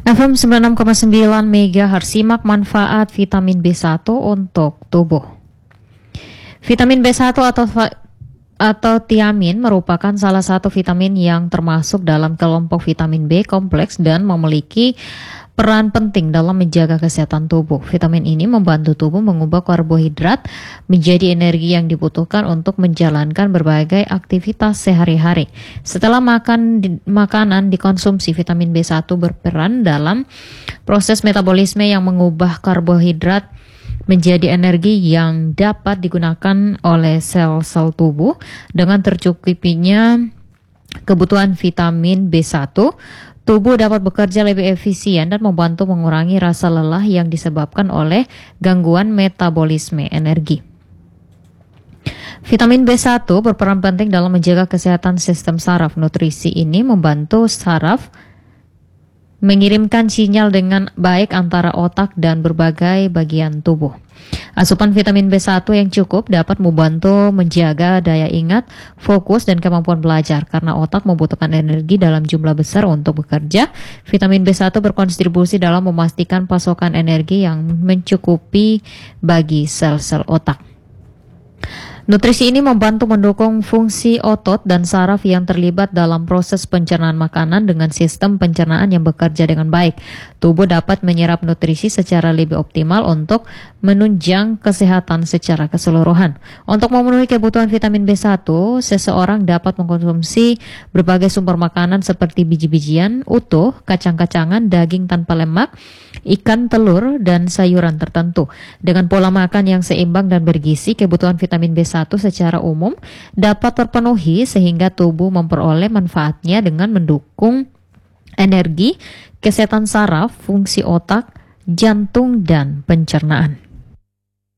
FM 96,9 MHz, simak manfaat vitamin B1 untuk tubuh. Vitamin B1 atau tiamin merupakan salah satu vitamin yang termasuk dalam kelompok vitamin B kompleks dan memiliki peran penting dalam menjaga kesehatan tubuh. Vitamin ini membantu tubuh mengubah karbohidrat menjadi energi yang dibutuhkan untuk menjalankan berbagai aktivitas sehari-hari. Setelah makanan dikonsumsi, vitamin B1 berperan dalam proses metabolisme yang mengubah karbohidrat menjadi energi yang dapat digunakan oleh sel-sel tubuh. Dengan tercukupinya kebutuhan vitamin B1, tubuh dapat bekerja lebih efisien dan membantu mengurangi rasa lelah yang disebabkan oleh gangguan metabolisme energi. Vitamin B1 berperan penting dalam menjaga kesehatan sistem saraf. Nutrisi ini membantu saraf mengirimkan sinyal dengan baik antara otak dan berbagai bagian tubuh. Asupan vitamin B1 yang cukup dapat membantu menjaga daya ingat, fokus, dan kemampuan belajar. Karena otak membutuhkan energi dalam jumlah besar untuk bekerja, vitamin B1 berkontribusi dalam memastikan pasokan energi yang mencukupi bagi sel-sel otak. Nutrisi ini membantu mendukung fungsi otot dan saraf yang terlibat dalam proses pencernaan makanan dengan sistem pencernaan yang bekerja dengan baik. Tubuh dapat menyerap nutrisi secara lebih optimal untuk menunjang kesehatan secara keseluruhan. Untuk memenuhi kebutuhan vitamin B1, seseorang dapat mengkonsumsi berbagai sumber makanan seperti biji-bijian utuh, kacang-kacangan, daging tanpa lemak, ikan, telur, dan sayuran tertentu. Dengan pola makan yang seimbang dan bergizi, kebutuhan vitamin B1 secara umum dapat terpenuhi sehingga tubuh memperoleh manfaatnya dengan mendukung energi, kesehatan saraf, fungsi otak, jantung, dan pencernaan.